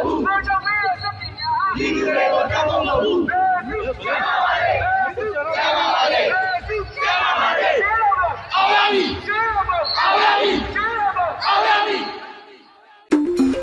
路， 二战没人生几年啊！ 一直为我交通守路。